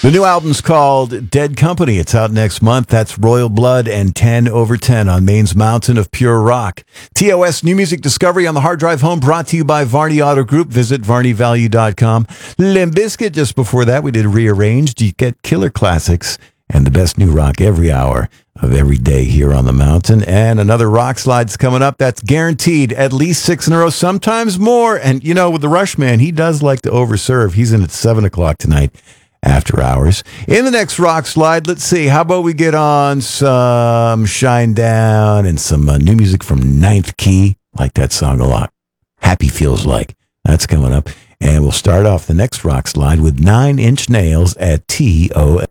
The new album's called Dead Company. It's out next month. That's Royal Blood and 10 over 10 on Maine's Mountain of Pure Rock. TOS New Music Discovery on the Hard Drive Home, brought to you by Varney Auto Group. Visit varneyvalue.com. Limp Bizkit, just before that, we did Rearranged. You get killer classics and the best new rock every hour of every day here on the mountain. And another rock slide's coming up. That's guaranteed at least 6 in a row, sometimes more. And, you know, with the Rush Man, he does like to overserve. He's in at 7 o'clock tonight. After hours. In the next rock slide, let's see. How about we get on some Shine Down and some new music from Ninth Key? Like that song a lot. Happy Feels Like. That's coming up. And we'll start off the next rock slide with 9 Inch Nails at TOS.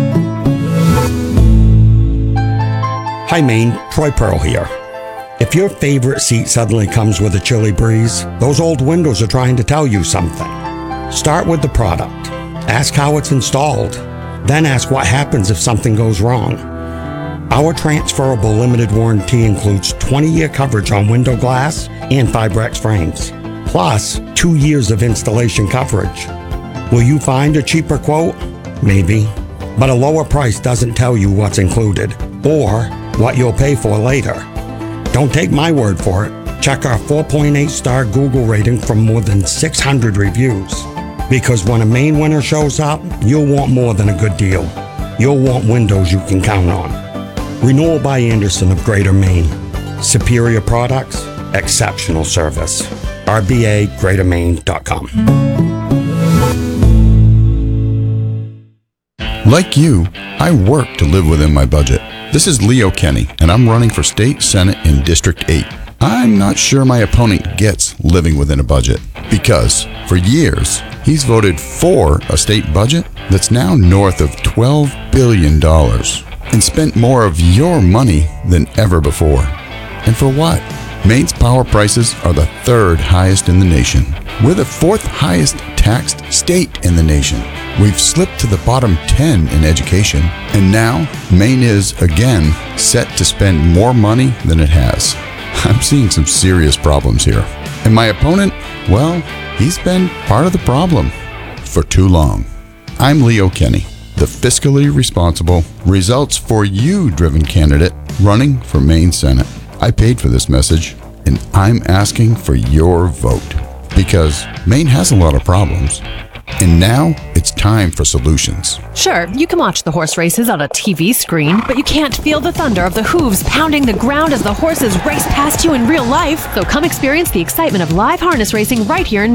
Hi, Maine. Troy Pearl here. If your favorite seat suddenly comes with a chilly breeze, those old windows are trying to tell you something. Start with the product. Ask how it's installed. Then ask what happens if something goes wrong. Our transferable limited warranty includes 20-year coverage on window glass and Fibrex frames, plus 2 years of installation coverage. Will you find a cheaper quote? Maybe. But a lower price doesn't tell you what's included or what you'll pay for later. Don't take my word for it. Check our 4.8-star Google rating from more than 600 reviews. Because when a Maine winner shows up, you'll want more than a good deal. You'll want windows you can count on. Renewal by Andersen of Greater Maine. Superior products, exceptional service. RBAGreaterMaine.com. Like you, I work to live within my budget. This is Leo Kenny, and I'm running for State Senate in District 8. I'm not sure my opponent gets living within a budget, because for years, he's voted for a state budget that's now north of $12 billion and spent more of your money than ever before. And for what? Maine's power prices are the 3rd highest in the nation. We're the 4th highest taxed state in the nation. We've slipped to the bottom 10 in education, and now Maine is, again, set to spend more money than it has. I'm seeing some serious problems here. And my opponent, well, he's been part of the problem for too long. I'm Leo Kenny, the fiscally responsible, results-for-you-driven candidate running for Maine Senate. I paid for this message, and I'm asking for your vote. Because Maine has a lot of problems. And now it's time for solutions. Sure, you can watch the horse races on a TV screen, but you can't feel the thunder of the hooves pounding the ground as the horses race past you in real life. So come experience the excitement of live harness racing right here in